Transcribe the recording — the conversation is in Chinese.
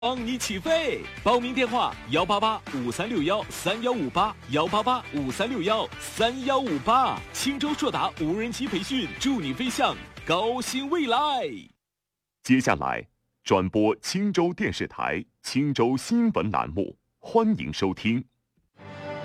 帮你起飞！报名电话：18853613158，18853613158。青州硕达无人机培训，助你飞向高新未来。 接下来转播青州电视台青州新闻栏目，欢迎收听。